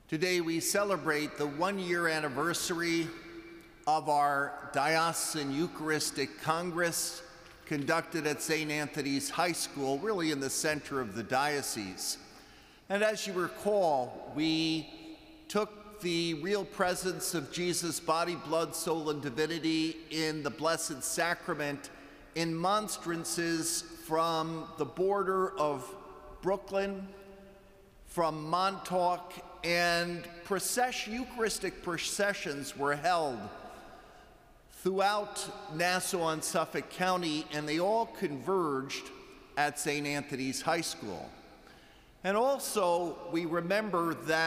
Today we celebrate the one-year anniversary of our Diocesan Eucharistic Congress conducted at St. Anthony's High School, really in the center of the diocese. And as you recall, we took the real presence of Jesus' body, blood, soul, and divinity in the Blessed Sacrament in monstrances from the border of Brooklyn, from Montauk, and Eucharistic processions were held throughout Nassau and Suffolk County, and they all converged at St. Anthony's High School. And also, we remember that